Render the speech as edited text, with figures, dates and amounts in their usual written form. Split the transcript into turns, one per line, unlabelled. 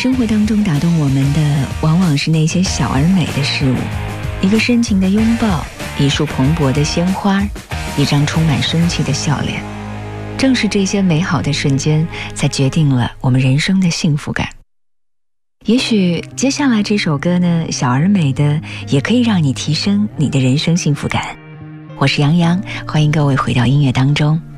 生活当中打动我们的往往是那些小而美的事物，一个深情的拥抱，一束蓬勃的鲜花，一张充满生气的笑脸。正是这些美好的瞬间，才决定了我们人生的幸福感。也许接下来这首歌呢，小而美的，也可以让你提升你的人生幸福感。我是杨洋，欢迎各位回到音乐当中。